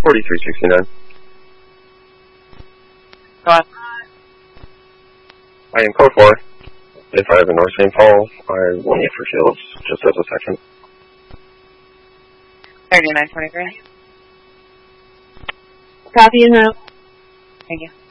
4369. Go on. I am code 4. If I have a North St. Paul, I will need for shields, just as a section. 3923. Copy and out. Thank you.